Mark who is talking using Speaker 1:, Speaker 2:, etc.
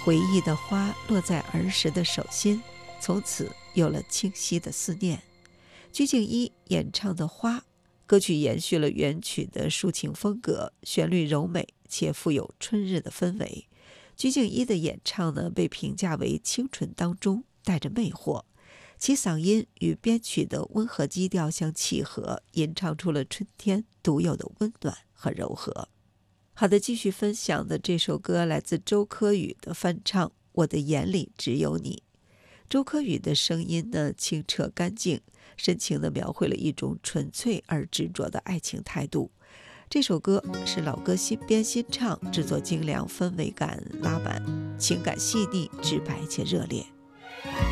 Speaker 1: 回忆的花落在儿时的手心，从此有了清晰的思念。鞠婧祎演唱的《花》歌曲延续了原曲的抒情风格，旋律柔美且富有春日的氛围。鞠婧祎的演唱呢，被评价为清纯当中带着魅惑，其嗓音与编曲的温和基调相契合，吟唱出了春天独有的温暖和柔和。好的，继续分享的这首歌来自周柯宇的翻唱《我的眼里只有你》。周柯宇的声音呢，清澈干净，深情地描绘了一种纯粹而执着的爱情态度。这首歌是老歌新编新唱，制作精良，氛围感拉满，情感细腻、直白且热烈。